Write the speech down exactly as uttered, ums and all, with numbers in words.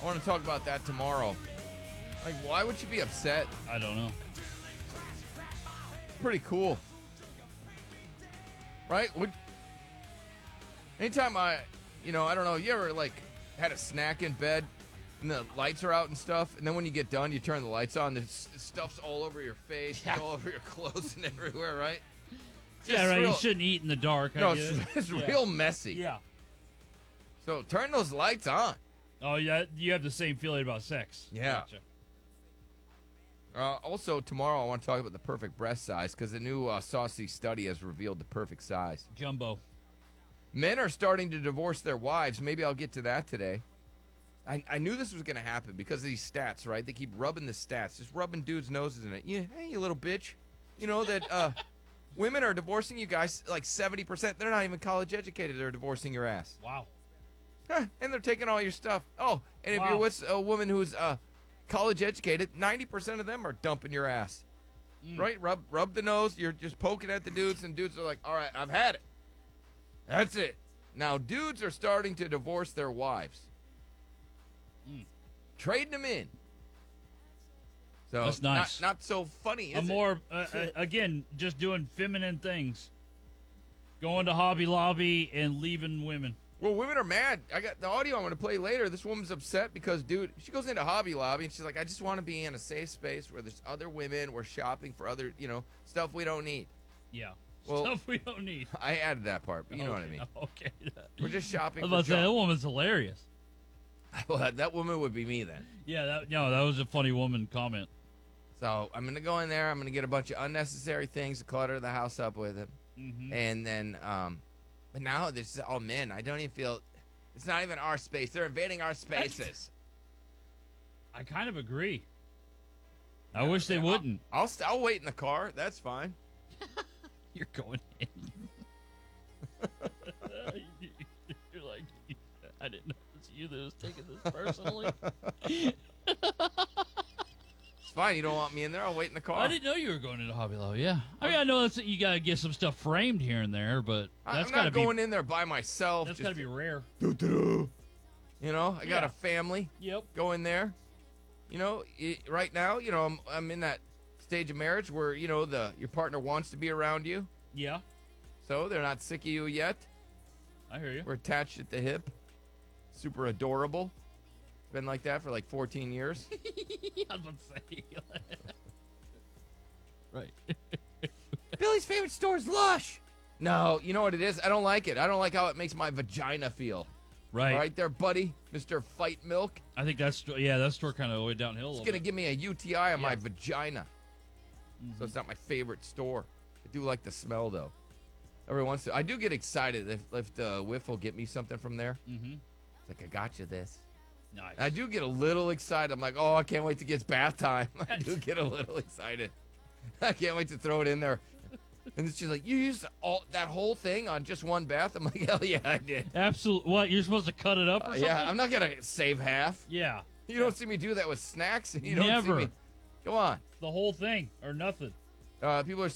want to talk about that tomorrow. Like, why would you be upset? I don't know. Pretty cool. Right? Would, anytime I, you know, I don't know, you ever, like, had a snack in bed and the lights are out and stuff, and then when you get done, you turn the lights on, the stuff's all over your face, Yeah. all over your clothes and everywhere, right? Yeah, Just right. real- You shouldn't eat in the dark. I No, get it's, it. it's Yeah. real messy. Yeah. So turn those lights on. Oh, yeah. You have the same feeling about sex. Yeah. Gotcha. Uh, also, tomorrow I want to talk about the perfect breast size because the new uh, Saucy study has revealed the perfect size. Jumbo. Men are starting to divorce their wives. Maybe I'll get to that today. I, I knew this was going to happen because of these stats, right? They keep rubbing the stats, just rubbing dudes' noses in it. Yeah, hey, you little bitch. You know that uh, women are divorcing you guys like seventy percent. They're not even college educated. They're divorcing your ass. Wow. Huh, and they're taking all your stuff. Oh, and if Wow. you're with a woman who's uh, college educated, ninety percent of them are dumping your ass. Mm. Right? Rub rub the nose. You're just poking at the dudes, and dudes are like, all right, I've had it. That's it. Now, dudes are starting to divorce their wives. Mm. Trading them in. So That's nice. Not, not so funny, A is it? more, uh, uh, again, just doing feminine things. Going to Hobby Lobby and leaving women. Well, women are mad. I got the audio I'm going to play later. This woman's upset because, dude, she goes into Hobby Lobby and she's like, I just want to be in a safe space where there's other women. We're shopping for other, you know, stuff we don't need. Yeah. Well, Stuff we don't need. I added that part, but you know okay. what I mean. Okay. We're just I shopping was for about to say, that junk. woman's hilarious. Well, that, that woman would be me then. Yeah, that, no, that was a funny woman comment. So I'm going to go in there. I'm going to get a bunch of unnecessary things to clutter the house up with it. Mm-hmm. And then, um, but now there's all men. I don't even feel, it's not even our space. They're invading our spaces. I kind of agree. I wish they wouldn't. I'll, I'll, st- I'll wait in the car. That's fine. You're going in. You're like, I didn't know it was you that was taking this personally. It's fine. You don't want me in there. I'll wait in the car. I didn't know you were going into Hobby Lobby. Yeah, I mean, I know that's you gotta get some stuff framed here and there, but I- that's I'm gotta not be going in there by myself. that's just- gotta be rare. You know, I got Yeah. a family. Yep. Go in there. You know, i right now, you know, I'm I'm in that stage of marriage where you know the your partner wants to be around you, Yeah, so they're not sick of you yet. I hear you. We're attached at the hip. Super adorable. Been like that for like fourteen years. I was about to say. Right. Billy's favorite store is Lush. No, you know what it is? I don't like it. I don't like how it makes my vagina feel. Right. All right there, buddy, Mister Fight Milk. I think that's yeah, that store kind of went downhill. A It's little gonna bit. give me a U T I on my Yeah. vagina. Mhm. So it's not my favorite store. I do like the smell though. Every once in, I do get excited if if the whiff will get me something from there. Mm-hmm. It's like I got you this. Nice. I do get a little excited. I'm like, oh, I can't wait to get it's bath time. I do get a little excited. I can't wait to throw it in there. And it's just like, you used all that whole thing on just one bath? I'm like, hell yeah, I did. Absolutely. What? You're supposed to cut it up or Uh, something? yeah, I'm not gonna save half. Yeah. You don't see me do that with snacks. You don't Never. see me. Come on. The whole thing or nothing. Uh, people are